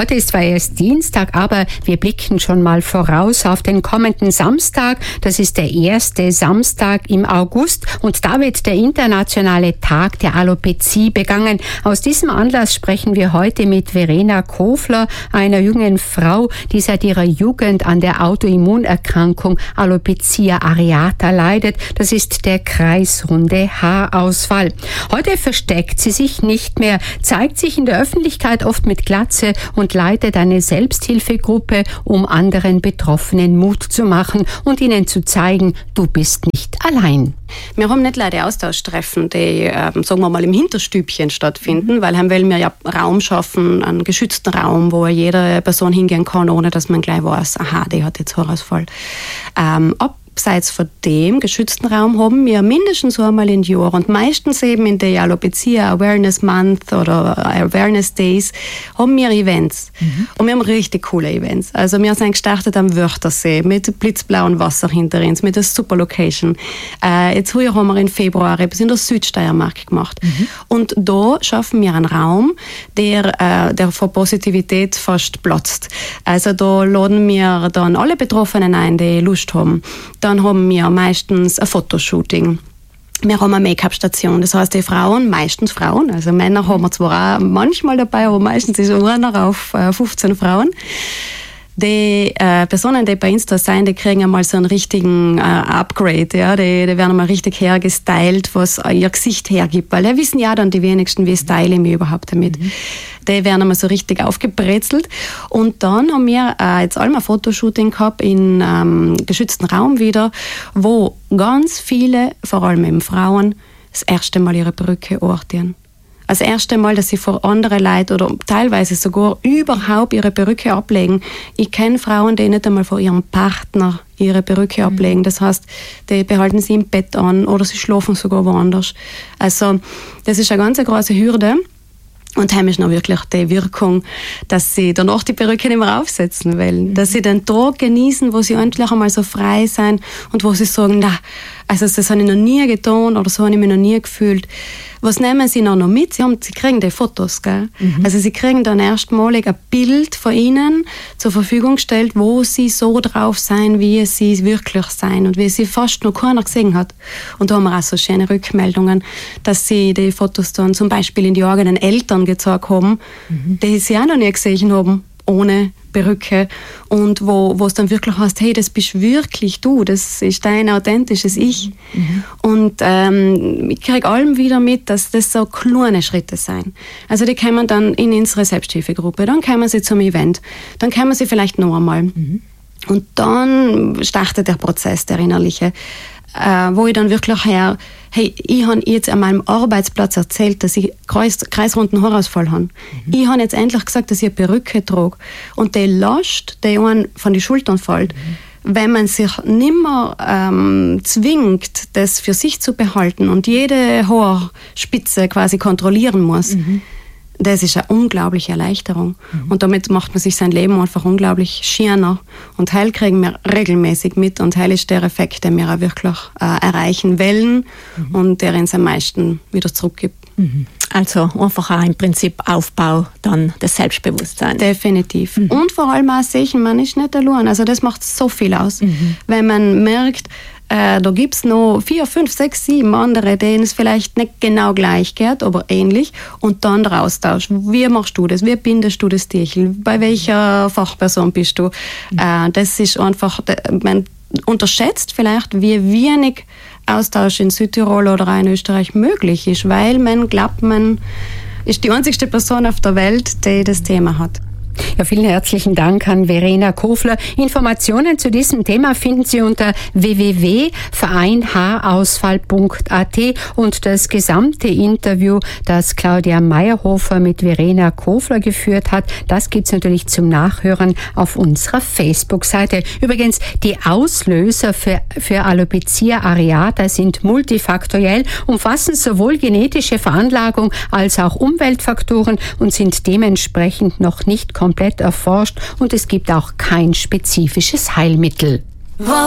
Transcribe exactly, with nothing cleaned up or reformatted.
Heute ist zwar erst Dienstag, aber wir blicken schon mal voraus auf den kommenden Samstag. Das ist der erste Samstag im August und da wird der internationale Tag der Alopezie begangen. Aus diesem Anlass sprechen wir heute mit Verena Kofler, einer jungen Frau, die seit ihrer Jugend an der Autoimmunerkrankung Alopecia areata leidet. Das ist der kreisrunde Haarausfall. Heute versteckt sie sich nicht mehr, zeigt sich in der Öffentlichkeit oft mit Glatze und leitet eine Selbsthilfegruppe, um anderen Betroffenen Mut zu machen und ihnen zu zeigen, du bist nicht allein. Wir haben nicht leider Austauschtreffen, die, ähm, sagen wir mal, im Hinterstübchen stattfinden, mhm. weil haben wollen wir ja Raum schaffen, einen geschützten Raum, wo jede Person hingehen kann, ohne dass man gleich weiß, aha, die hat jetzt Haarausfall. Ähm, ab Abseits von dem geschützten Raum haben wir mindestens einmal im Jahr und meistens eben in der Alopecia Awareness Month oder Awareness Days haben wir Events. Mhm. Und wir haben richtig coole Events. Also wir sind gestartet am Wörthersee mit blitzblauem Wasser hinter uns, mit einer super Location. Äh, jetzt hier haben wir im Februar etwas in der Südsteiermark gemacht. Mhm. Und da schaffen wir einen Raum, der, äh, der vor Positivität fast platzt. Also da laden wir dann alle Betroffenen ein, die Lust haben. Dann haben wir meistens ein Fotoshooting. Wir haben eine Make-up-Station, das heißt, die Frauen, meistens Frauen, also Männer haben wir zwar auch manchmal dabei, aber meistens ist einer auf fünfzehn Frauen. Die äh, Personen, die bei uns da sind, die kriegen einmal so einen richtigen äh, Upgrade, ja, die, die werden einmal richtig hergestylt, was ihr Gesicht hergibt, weil die wissen ja dann die wenigsten, wie style ich mich überhaupt damit. Mhm. Die werden einmal so richtig aufgebrezelt und dann haben wir äh, jetzt einmal ein Fotoshooting gehabt in einem ähm, geschützten Raum wieder, wo ganz viele, vor allem eben Frauen, das erste Mal ihre Perücke orten. Das erste Mal, dass sie vor anderen Leuten oder teilweise sogar überhaupt ihre Perücke ablegen. Ich kenne Frauen, die nicht einmal vor ihrem Partner ihre Perücke mhm. ablegen. Das heißt, die behalten sie im Bett an oder sie schlafen sogar woanders. Also das ist eine ganz große Hürde. Und heim ist noch wirklich die Wirkung, dass sie danach die Perücke nicht mehr aufsetzen wollen. Mhm. Dass sie den Tag genießen, wo sie endlich einmal so frei sind und wo sie sagen, na, also das habe ich noch nie getan oder so habe ich mich noch nie gefühlt. Was nehmen sie noch mit? Sie, haben, sie kriegen die Fotos, gell? Mhm. Also sie kriegen dann erstmalig ein Bild von ihnen zur Verfügung gestellt, wo sie so drauf sein, wie sie wirklich sein und wie sie fast noch keiner gesehen hat. Und da haben wir auch so schöne Rückmeldungen, dass sie die Fotos dann zum Beispiel in die eigenen Eltern gezeigt haben, mhm. die sie auch noch nie gesehen haben, ohne Perücke und wo wo es dann wirklich heißt, hey, das bist wirklich du, das ist dein authentisches Ich. Mhm. Und ähm, ich kriege allem wieder mit, dass das so kleine Schritte sind. Also die kommen dann in unsere Selbsthilfegruppe, dann kommen sie zum Event, dann kommen sie vielleicht noch einmal. Mhm. Und dann startet der Prozess, der innerliche, äh, wo ich dann wirklich her, hey, ich habe jetzt an meinem Arbeitsplatz erzählt, dass ich Kreis, kreisrunden Haarausfall habe. Mhm. Ich habe jetzt endlich gesagt, dass ich eine Perücke trage. Und die Last, die einen von den Schultern fällt, mhm. wenn man sich nicht mehr ähm, zwingt, das für sich zu behalten und jede Haarspitze quasi kontrollieren muss, mhm. das ist eine unglaubliche Erleichterung. Mhm. Und damit macht man sich sein Leben einfach unglaublich schöner. Und heil kriegen wir regelmäßig mit. Und heil ist der Effekt, den wir auch wirklich äh, erreichen wollen mhm. und der uns am meisten wieder zurückgibt. Mhm. Also einfach auch im Prinzip Aufbau dann des Selbstbewusstseins. Definitiv. Mhm. Und vor allem auch sehen, man ist nicht allein. Also das macht so viel aus. Mhm. Wenn man merkt, Äh, da gibt es noch vier, fünf, sechs, sieben andere, denen es vielleicht nicht genau gleich geht, aber ähnlich. Und dann der Austausch. Wie machst du das? Wie bindest du das Tierchen? Bei welcher Fachperson bist du? Mhm. Äh, das ist einfach, man unterschätzt vielleicht, wie wenig Austausch in Südtirol oder auch in Österreich möglich ist, weil man glaubt, man ist die einzigste Person auf der Welt, die das Thema hat. Ja, vielen herzlichen Dank an Verena Kofler. Informationen zu diesem Thema finden Sie unter w w w punkt verein haarausfall punkt a t und das gesamte Interview, das Claudia Meyerhofer mit Verena Kofler geführt hat, das gibt's natürlich zum Nachhören auf unserer Facebook-Seite. Übrigens, die Auslöser für, für Alopecia areata sind multifaktoriell, umfassen sowohl genetische Veranlagung als auch Umweltfaktoren und sind dementsprechend noch nicht komplett erforscht und es gibt auch kein spezifisches Heilmittel.